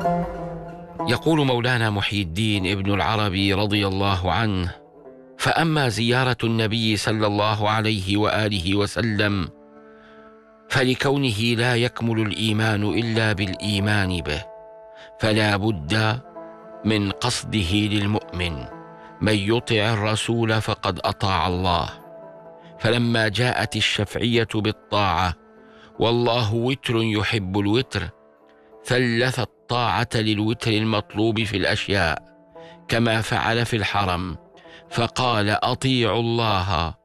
يقول مولانا محي الدين ابن العربي رضي الله عنه: فأما زيارة النبي صلى الله عليه وآله وسلم فلكونه لا يكمل الإيمان إلا بالإيمان به، فلا بد من قصده للمؤمن: من يطع الرسول فقد أطاع الله. فلما جاءت الشفعية بالطاعة والله وتر يحب الوتر، ثلث الطاعة للوتر المطلوب في الأشياء كما فعل في الحرم، فقال: أطيعوا الله